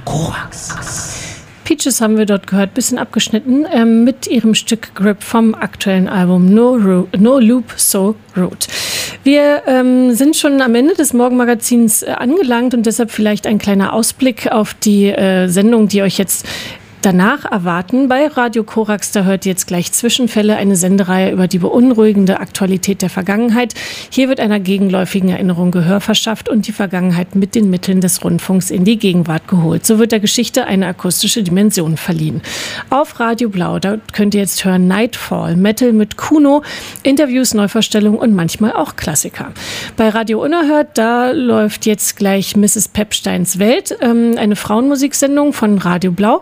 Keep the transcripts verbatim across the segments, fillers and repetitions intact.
Korax. Peaches haben wir dort gehört, bisschen abgeschnitten, ähm, mit ihrem Stück Grip vom aktuellen Album No, Ru- no Loop, So Rude. Wir ähm, sind schon am Ende des Morgenmagazins äh, angelangt und deshalb vielleicht ein kleiner Ausblick auf die äh, Sendung, die euch jetzt danach erwarten. Bei Radio Korax, da hört ihr jetzt gleich Zwischenfälle, eine Sendereihe über die beunruhigende Aktualität der Vergangenheit. Hier wird einer gegenläufigen Erinnerung Gehör verschafft und die Vergangenheit mit den Mitteln des Rundfunks in die Gegenwart geholt. So wird der Geschichte eine akustische Dimension verliehen. Auf Radio Blau, da könnt ihr jetzt hören Nightfall, Metal mit Kuno, Interviews, Neuvorstellungen und manchmal auch Klassiker. Bei Radio Unerhört, da läuft jetzt gleich Misses Pepsteins Welt, ähm, eine Frauenmusiksendung von Radio Blau.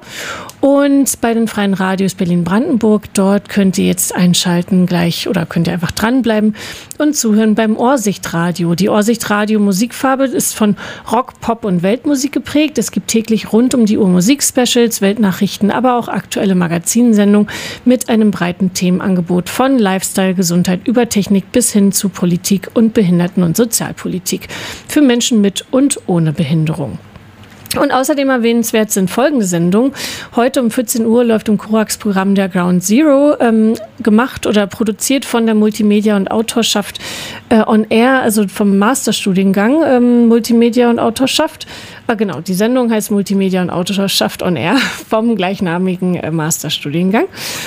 Und bei den Freien Radios Berlin-Brandenburg, dort könnt ihr jetzt einschalten gleich oder könnt ihr einfach dranbleiben und zuhören beim Ohrsichtradio. Die Ohrsichtradio Musikfarbe ist von Rock, Pop und Weltmusik geprägt. Es gibt täglich rund um die Uhr Musik-Specials, Weltnachrichten, aber auch aktuelle Magazinsendungen mit einem breiten Themenangebot von Lifestyle, Gesundheit über Technik bis hin zu Politik und Behinderten- und Sozialpolitik für Menschen mit und ohne Behinderung. Und außerdem erwähnenswert sind folgende Sendungen. Heute um vierzehn Uhr läuft im Korax-Programm der Ground Zero, ähm, gemacht oder produziert von der Multimedia- und Autorschaft äh, on Air, also vom Masterstudiengang ähm, Multimedia und Autorschaft. Ah, genau, die Sendung heißt Multimedia und Autorschaft on Air vom gleichnamigen äh, Masterstudiengang.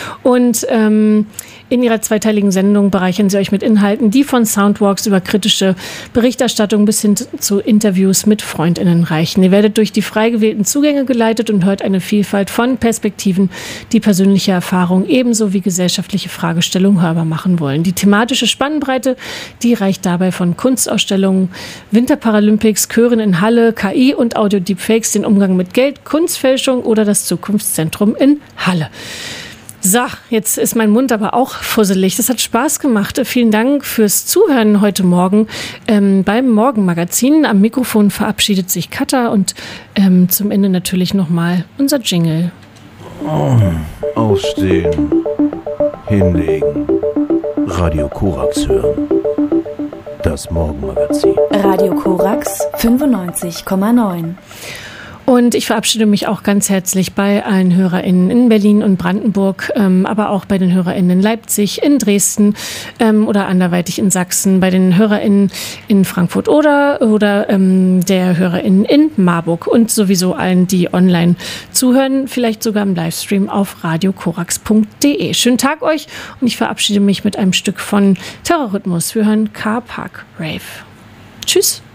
Und ähm, in ihrer zweiteiligen Sendung bereichern sie euch mit Inhalten, die von Soundwalks über kritische Berichterstattung bis hin zu Interviews mit FreundInnen reichen. Ihr werdet durch die frei gewählten Zugänge geleitet und hört eine Vielfalt von Perspektiven, die persönliche Erfahrung ebenso wie gesellschaftliche Fragestellungen hörbar machen wollen. Die thematische Spannbreite, die reicht dabei von Kunstausstellungen, Winterparalympics, Chören in Halle, K I und Audio-Deepfakes, den Umgang mit Geld, Kunstfälschung oder das Zukunftszentrum in Halle. So, jetzt ist mein Mund aber auch fusselig. Das hat Spaß gemacht. Vielen Dank fürs Zuhören heute Morgen ähm, beim Morgenmagazin. Am Mikrofon verabschiedet sich Katha und ähm, zum Ende natürlich nochmal unser Jingle. Oh, aufstehen, hinlegen, Radio Korax hören. Das Morgenmagazin. Radio Korax fünfundneunzig Komma neun. Und ich verabschiede mich auch ganz herzlich bei allen HörerInnen in Berlin und Brandenburg, ähm, aber auch bei den HörerInnen in Leipzig, in Dresden ähm, oder anderweitig in Sachsen, bei den HörerInnen in Frankfurt oder, oder ähm, der HörerInnen in Marburg und sowieso allen, die online zuhören, vielleicht sogar im Livestream auf radio korax punkt de. Schönen Tag euch und ich verabschiede mich mit einem Stück von Terrorrhythmus. Wir hören Car Park Rave. Tschüss.